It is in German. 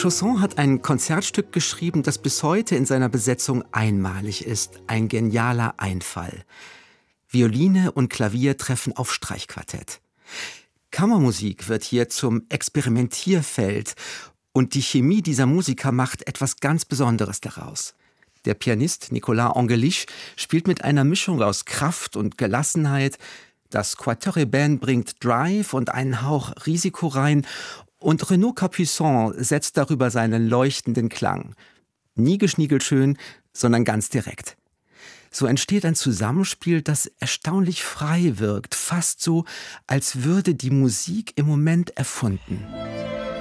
Chausson hat ein Konzertstück geschrieben, das bis heute in seiner Besetzung einmalig ist. Ein genialer Einfall. Violine und Klavier treffen auf Streichquartett. Kammermusik wird hier zum Experimentierfeld und die Chemie dieser Musiker macht etwas ganz Besonderes daraus. Der Pianist Nicolas Angelich spielt mit einer Mischung aus Kraft und Gelassenheit. Das Quatuor Eben bringt Drive und einen Hauch Risiko rein und Renaud Capuçon setzt darüber seinen leuchtenden Klang. Nie geschniegelschön, sondern ganz direkt. So entsteht ein Zusammenspiel, das erstaunlich frei wirkt, fast so, als würde die Musik im Moment erfunden.